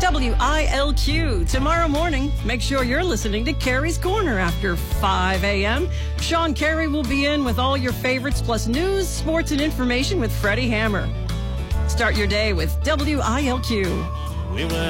WILQ. Tomorrow morning, make sure you're listening to Carrie's Corner after 5 a.m. Sean Carey will be in with all your favorites, plus news, sports, and information with Freddie Hammer. Start your day with WILQ. We went